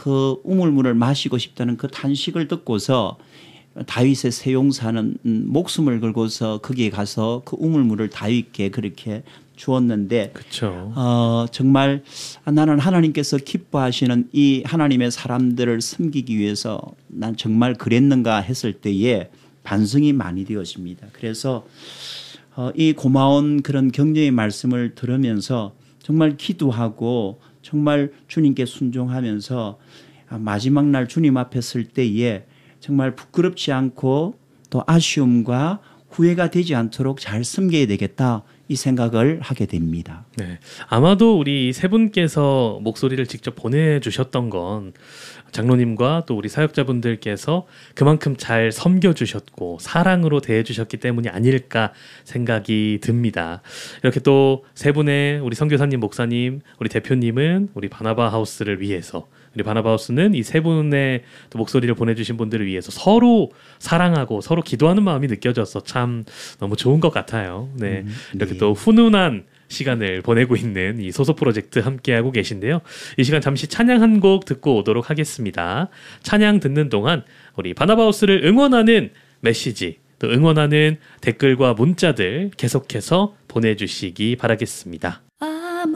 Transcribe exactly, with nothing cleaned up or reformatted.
그 우물물을 마시고 싶다는 그 탄식을 듣고서 다윗의 세 용사는 목숨을 걸고서 거기에 가서 그 우물물을 다윗께 그렇게 주었는데 그쵸. 어, 정말 나는 하나님께서 기뻐하시는 이 하나님의 사람들을 섬기기 위해서 난 정말 그랬는가 했을 때에 반성이 많이 되었습니다. 그래서 어, 이 고마운 그런 격려의 말씀을 들으면서 정말 기도하고 정말 주님께 순종하면서 마지막 날 주님 앞에 설 때에 정말 부끄럽지 않고 또 아쉬움과 후회가 되지 않도록 잘 섬겨야 되겠다 이 생각을 하게 됩니다. 네, 아마도 우리 세 분께서 목소리를 직접 보내주셨던 건 장로님과 또 우리 사역자분들께서 그만큼 잘 섬겨주셨고 사랑으로 대해주셨기 때문이 아닐까 생각이 듭니다. 이렇게 또 세 분의 우리 선교사님, 목사님, 우리 대표님은 우리 바나바 하우스를 위해서, 우리 바나바 하우스는 이 세 분의 또 목소리를 보내주신 분들을 위해서 서로 사랑하고 서로 기도하는 마음이 느껴져서 참 너무 좋은 것 같아요. 네, 음, 이렇게 네. 또 훈훈한 시간을 보내고 있는 이 소소 프로젝트 함께하고 계신데요. 이 시간 잠시 찬양 한 곡 듣고 오도록 하겠습니다. 찬양 듣는 동안 우리 바나바하우스를 응원하는 메시지, 또 응원하는 댓글과 문자들 계속해서 보내주시기 바라겠습니다.